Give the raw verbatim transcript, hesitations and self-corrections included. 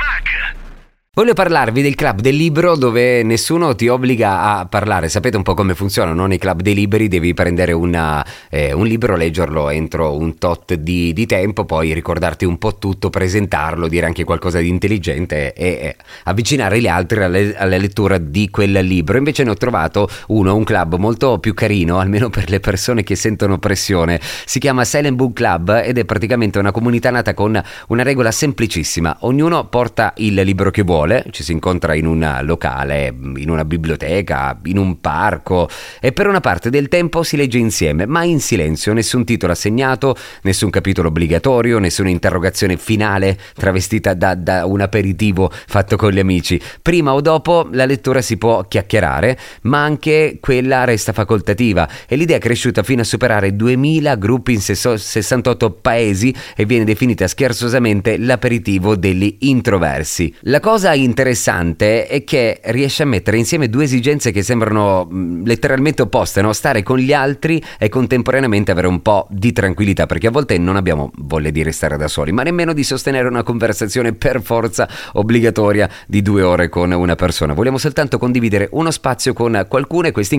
Voglio parlarvi del club del libro dove nessuno ti obbliga a parlare. Sapete un po' come funziona, no? Nei club dei libri devi prendere una, eh, un libro, leggerlo entro un tot di, di tempo, poi ricordarti un po' tutto, presentarlo, dire anche qualcosa di intelligente e eh, avvicinare gli altri alle, alla lettura di quel libro. Invece ne ho trovato uno, un club molto più carino, almeno per le persone che sentono pressione. Si chiama Silent Book Club ed è praticamente una comunità nata con una regola semplicissima: ognuno porta il libro che vuole. Ci si incontra in un locale, in una biblioteca, in un parco e per una parte del tempo si legge insieme, ma in silenzio, nessun titolo assegnato, nessun capitolo obbligatorio, nessuna interrogazione finale travestita da, da un aperitivo fatto con gli amici. Prima o dopo la lettura si può chiacchierare, ma anche quella resta facoltativa e l'idea è cresciuta fino a superare duemila gruppi in sessantotto paesi e viene definita scherzosamente l'aperitivo degli introversi. La cosa interessante è che riesce a mettere insieme due esigenze che sembrano mh, letteralmente opposte, no? Stare con gli altri e contemporaneamente avere un po' di tranquillità, perché a volte non abbiamo voglia di restare da soli, ma nemmeno di sostenere una conversazione per forza obbligatoria di due ore con una persona. Vogliamo soltanto condividere uno spazio con qualcuno e questi